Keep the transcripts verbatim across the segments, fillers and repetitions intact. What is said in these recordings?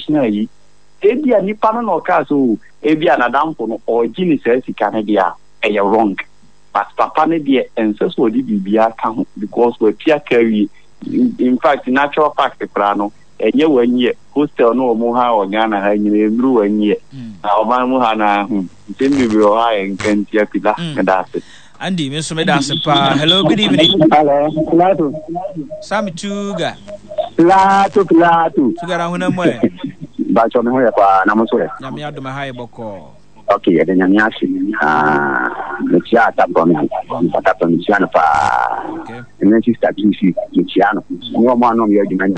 yi ebia nipa no no ka so ebia na dampo no o gini se sika ne dia e wrong but papa ne dia ense so di bibia ka ho because we pia carry in fact natural fact kra no enye wanye hostel no mo ha o Ghana ha nyina emru wanye na o ba mo ha na hu ntembi bi o ha enkanti apila da se Andy me so me da se pa. Hello, good evening. Hello, Plato. Sami Tuga. Plato, Plato. Tuga ra hona mo e. Ba cho me ho ya pa na mo so e. Na me adoma ha e boko. Okay, ya de nyame ashi. Ah, me tia ta bo me. Ta ta me tia na pa. Okay. Me sister Kisi, me tia no. No mo no me ya di man.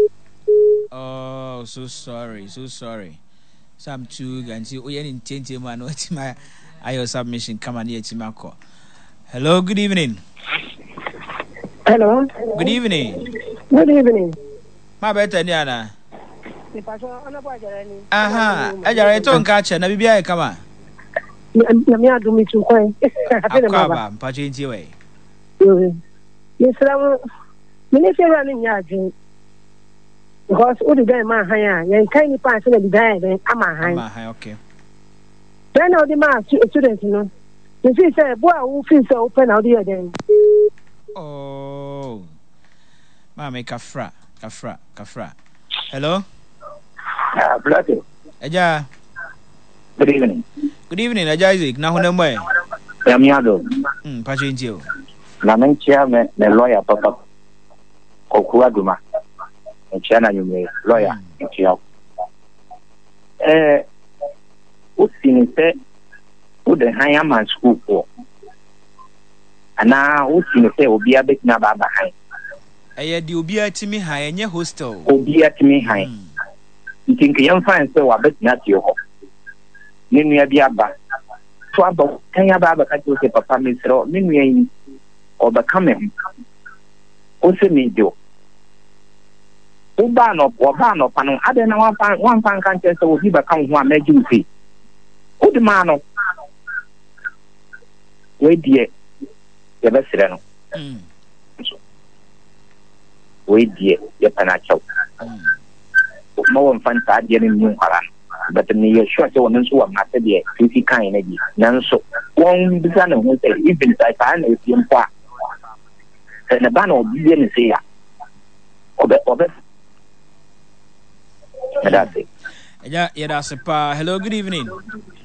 Oh, so sorry, so sorry. Sam Tuga nti o ye ni ntente mu ano ati ma ayo submission kama ni ati mako. Hello, good evening. Hello. Good evening. Good evening. Ma beta ni ana. Ni paso ana bo ajara ni. Aha, ajara to nka che na bibia e kama. Na mi adu mi tu kwai. Akwa ba, mpache nti we. Mhm. Ni sram mi ne fera ni nya adwin. Because o di guy ma han ya, yen kai ni pa se na di guy den ama han. Ama han, okay. Then o di ma student no. You see say boy who feel so open out there then. Oh. Mama kafra, kafra, kafra. Hello? Ah, Plato. Eja. Good evening. Good evening, Eja Isaac. Na hona mo e. Ya mi ado. Mm, pa che ntio. Na men chia me me lawyer papa. Koku aduma. Me chia na nyume lawyer chia. Eh, o sinite o de hanya man school for. Ana o sinite obi abet na baba han. Eye di obi atimi han enye hostel. Obi atimi han. Ntinke yan fan se wa bet na tie ho. Ni nua bi aba. So aba kan ya baba ka ti o se papa me sro, ni nua yi oba kame. O se mi do. O ba no, o ba no pa no ade na wan fan wan fan kan che se o bi ba kan ho a meji ufi. O di ma no. We die ye be sre no. Mm. We die ye pana chaw. No one fan ta die ni mu kwara. But me you sure say one so one ate die fifty kan na bi. Nanso won bisa na ho say even sai pa na esi mpa. Na ba na obi ye ni say ya. Obe obe. That's it. Eja, yeah, that's a pa. Hello, good evening.